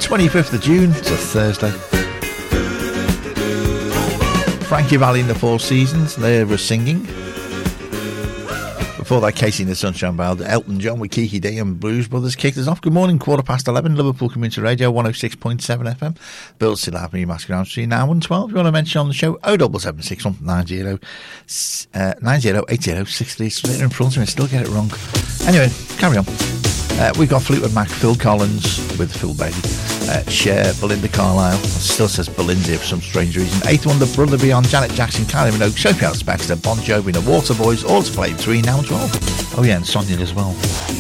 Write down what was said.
25th of June, it's a Thursday. Frankie Valli and the Four Seasons, they were singing. Before that, Casey and the Sunshine Band, Elton John with Kiki D and Blues Brothers kicked us off. Good morning, 11:15, Liverpool Community Radio, 106.7 FM. Bill still having you, Masque Around Street, now 112. If you want to mention on the show, 077 90 80 60. Straight in front of me, still get it wrong. Anyway, carry on. We've got Fleetwood Mac, Phil Collins with Phil Bailey, Cher, Belinda Carlisle, still says Belinda for some strange reason, Eighth Wonder, Brother Beyond, Janet Jackson, Kylie Minogue, Sophie Ellis Baxter, Bon Jovi, The Waterboys, all to play between now and 12. Oh yeah, and Sonia as well.